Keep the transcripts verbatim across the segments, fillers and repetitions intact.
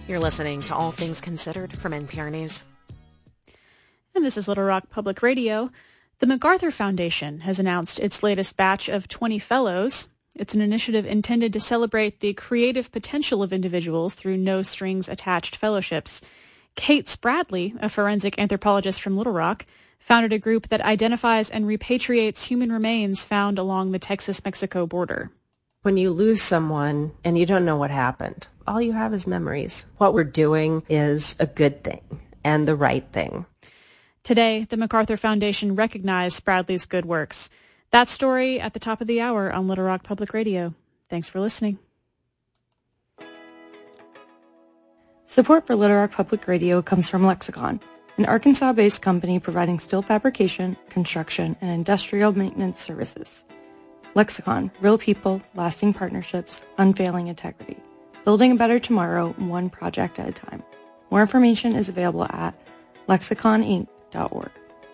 You're listening to All Things Considered from N P R News. And this is Little Rock Public Radio. The MacArthur Foundation has announced its latest batch of twenty fellows. It's an initiative intended to celebrate the creative potential of individuals through no-strings-attached fellowships. Kate Spradley, a forensic anthropologist from Little Rock, founded a group that identifies and repatriates human remains found along the Texas-Mexico border. When you lose someone and you don't know what happened, all you have is memories. What we're doing is a good thing and the right thing. Today, the MacArthur Foundation recognized Spradley's good works. That story at the top of the hour on Little Rock Public Radio. Thanks for listening. Support for Little Rock Public Radio comes from Lexicon, an Arkansas-based company providing steel fabrication, construction, and industrial maintenance services. Lexicon, real people, lasting partnerships, unfailing integrity. Building a better tomorrow, one project at a time. More information is available at lexicon inc dot org.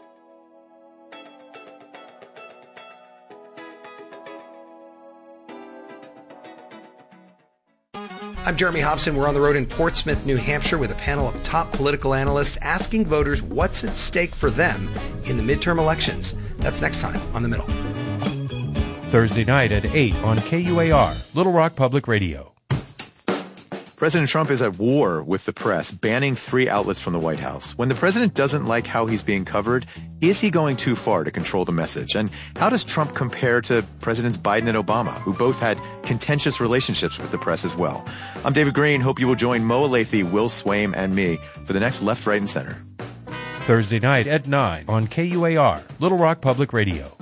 I'm Jeremy Hobson. We're on the road in Portsmouth, New Hampshire with a panel of top political analysts asking voters what's at stake for them in the midterm elections. That's next time on The Middle. Thursday night at eight on K U A R, Little Rock Public Radio. President Trump is at war with the press, banning three outlets from the White House. When the president doesn't like how he's being covered, is he going too far to control the message? And how does Trump compare to Presidents Biden and Obama, who both had contentious relationships with the press as well? I'm David Green. Hope you will join Mo Alathe, Will Swaim, and me for the next Left, Right, and Center. Thursday night at nine on K U A R, Little Rock Public Radio.